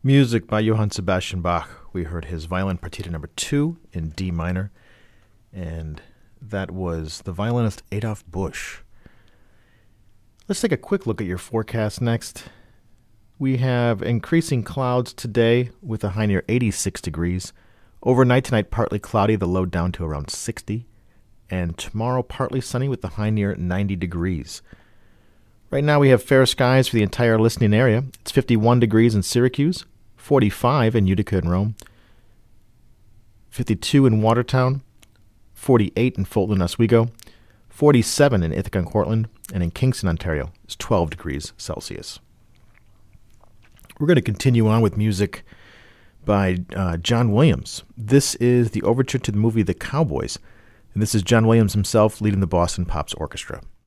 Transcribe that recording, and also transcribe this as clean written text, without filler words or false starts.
Music by Johann Sebastian Bach. We heard his Violin Partita number 2 in D minor, and that was the violinist Adolf Busch. Let's take a quick look at your forecast next. We have increasing clouds today with a high near 86 degrees. Overnight tonight, partly cloudy, the low down to around 60. And tomorrow, partly sunny with the high near 90 degrees. Right now we have fair skies for the entire listening area. It's 51 degrees in Syracuse, 45 in Utica and Rome, 52 in Watertown, 48 in Fulton, Oswego, 47 in Ithaca and Cortland, and in Kingston, Ontario, is 12 degrees Celsius. We're going to continue on with music by John Williams. This is the overture to the movie The Cowboys, and this is John Williams himself leading the Boston Pops Orchestra.